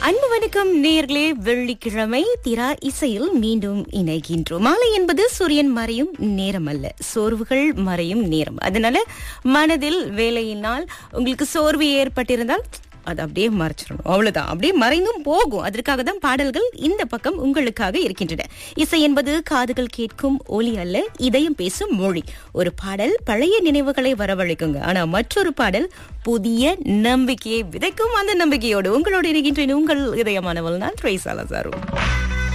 அன்பு வணக்கம் நேயர்களே, வெள்ளிக்கிழமை திரா இசையில் மீண்டும் இணைகின்றோம். மாலை என்பது சூரியன் மறையும் நேரம் அல்ல, சோர்வுகள் மறையும் நேரம். அதனால மனதில் வேலையினால் உங்களுக்கு சோர்வு ஏற்பட்டிருந்தால் அது அப்படியே மறைச்சிடணும், அவ்வளவுதான். அப்படியே மறைந்தும் போகும். அதற்காக தான் பாடல்கள் இந்த பக்கம் உங்களுக்காக இருக்கின்றன. இசை என்பது காதுகள் கேட்கும் ஒலி அல்ல, இதயம் பேசும் மொழி. ஒரு பாடல் பழைய நினைவுகளை வரவழைக்குங்க, ஆனா மற்றொரு பாடல் புதிய நம்பிக்கையை விதைக்கும். அந்த நம்பிக்கையோடு உங்களோடு இருக்கின்றேன் உங்கள் இதயமானவள் நான் ட்ரேசாலா சாரு.